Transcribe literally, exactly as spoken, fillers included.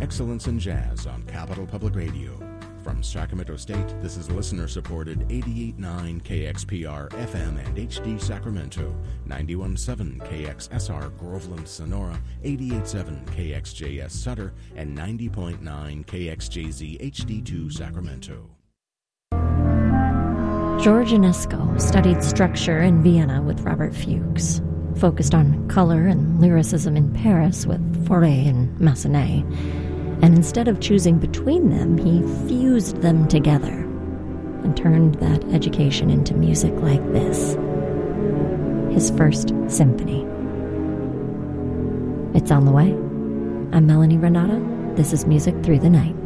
Excellence in Jazz on Capital Public Radio. From Sacramento State, this is listener-supported eighty-eight point nine K X P R F M and H D Sacramento, ninety-one point seven K X S R Groveland Sonora, eighty-eight point seven K X J S Sutter, and ninety point nine K X J Z H D two Sacramento. George Enesco studied structure in Vienna with Robert Fuchs, focused on color and lyricism in Paris with Fauré and Massenet, and instead of choosing between them, he fused them together and turned that education into music like this, his first symphony. It's on the way. I'm Melanie Renata. This is Music Through the Night.